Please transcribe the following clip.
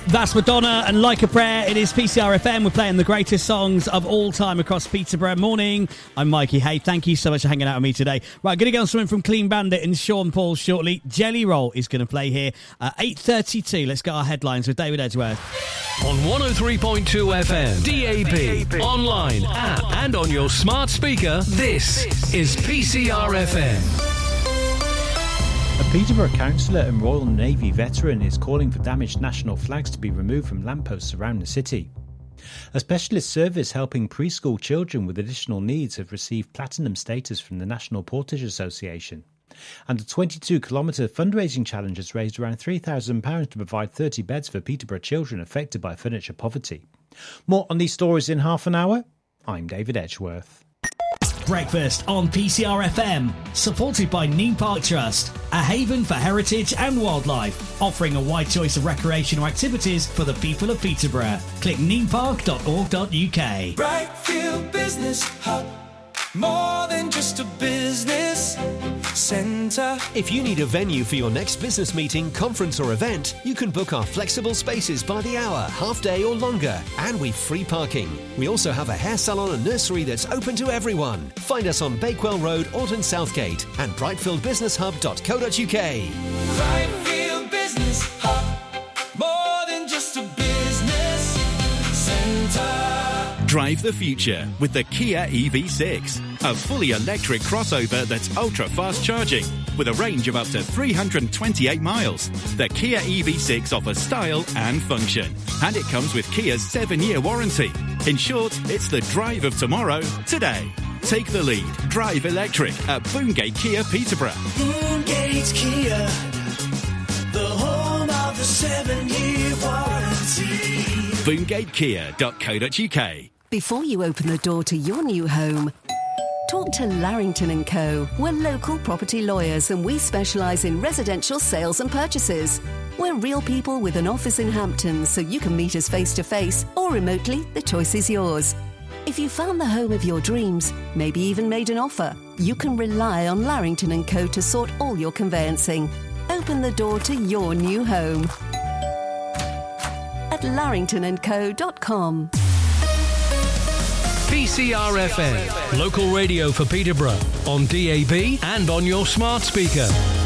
That's Madonna and Like a Prayer. It is PCR FM. We're playing the greatest songs of all time across Peterborough. Morning. I'm Mikey Hay. Thank you so much for hanging out with me today. Right, going to get on something from Clean Bandit and Sean Paul shortly. Jelly Roll is going to play here at 8:32. Let's get our headlines with David Edgeworth. On 103.2 FM, DAB, online, app, and on your smart speaker, this is PCR FM. A Peterborough councillor and Royal Navy veteran is calling for damaged national flags to be removed from lampposts around the city. A specialist service helping preschool children with additional needs have received platinum status from the National Portage Association. And a 22-kilometre fundraising challenge has raised around £3,000 to provide 30 beds for Peterborough children affected by furniture poverty. More on these stories in half an hour. I'm David Edgeworth. Breakfast on PCR FM, supported by Neem Park Trust, a haven for heritage and wildlife, offering a wide choice of recreational activities for the people of Peterborough. Click neempark.org.uk. Brightfield Business Hub, more than just a business centre. If you need a venue for your next business meeting, conference or event, you can book our flexible spaces by the hour, half day or longer, and we've free parking. We also have a hair salon and nursery that's open to everyone. Find us on Bakewell Road, Alton Southgate and brightfieldbusinesshub.co.uk. Brightfield Business Hub, more than just a business centre. Drive the future with the Kia EV6, a fully electric crossover that's ultra-fast charging with a range of up to 328 miles. The Kia EV6 offers style and function, and it comes with Kia's 7-year warranty. In short, it's the drive of tomorrow today. Take the lead. Drive electric at Boongate Kia Peterborough. Boongate Kia, the home of the 7-year warranty. BoongateKia.co.uk. Before you open the door to your new home, talk to Larrington & Co. We're local property lawyers and we specialise in residential sales and purchases. We're real people with an office in Hampton, so you can meet us face-to-face or remotely. The choice is yours. If you found the home of your dreams, maybe even made an offer, you can rely on Larrington & Co. to sort all your conveyancing. Open the door to your new home at larringtonandco.com. PCR FM, local radio for Peterborough, on DAB and on your smart speaker.